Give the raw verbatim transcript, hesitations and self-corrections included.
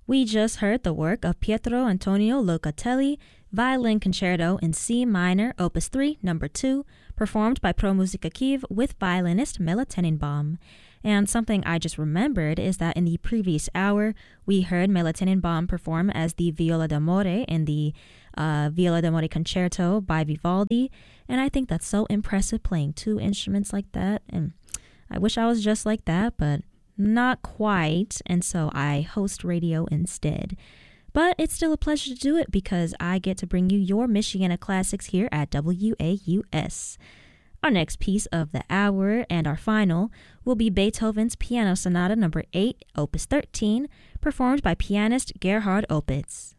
We just heard the work of Pietro Antonio Locatelli, Violin Concerto in C minor, Opus three, number two, performed by Pro Musica Kiev with violinist Mela Tenenbaum. And something I just remembered is that in the previous hour, we heard Mela Tenenbaum perform as the Viola d'Amore in the uh, Viola d'Amore Concerto by Vivaldi, and I think that's so impressive playing two instruments like that, and I wish I was just like that, but not quite, and so I host radio instead. But it's still a pleasure to do it because I get to bring you your Michiana classics here at W A U S. Our next piece of the hour and our final will be Beethoven's Piano Sonata number eight, Opus thirteen, performed by pianist Gerhard Opitz.